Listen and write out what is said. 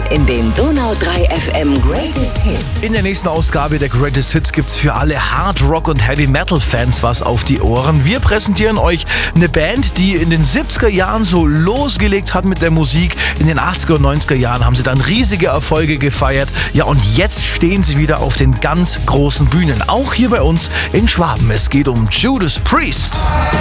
in den Donau 3 FM Greatest Hits. In der nächsten Ausgabe der Greatest Hits gibt's für alle Hard Rock und Heavy Metal Fans was auf die Ohren. Wir präsentieren euch eine Band, die in den 70er Jahren so losgelegt hat mit der Musik. In den 80er und 90er Jahren haben sie dann riesige Erfolge gefeiert. Ja, und jetzt stehen sie wieder auf den ganz großen Bühnen. Auch hier bei uns in Schwaben. Es geht um Judas Priest.